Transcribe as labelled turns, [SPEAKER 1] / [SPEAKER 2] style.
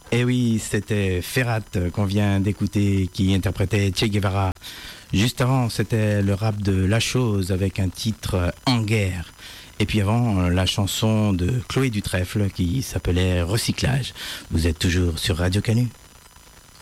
[SPEAKER 1] Eh oui, c'était Ferrat qu'on vient d'écouter qui interprétait Che Guevara. Juste avant, c'était le rap de La Chose avec un titre En guerre. Et puis avant, la chanson de Chloé Dutrèfle qui s'appelait Recyclage. Vous êtes toujours sur Radio Canu.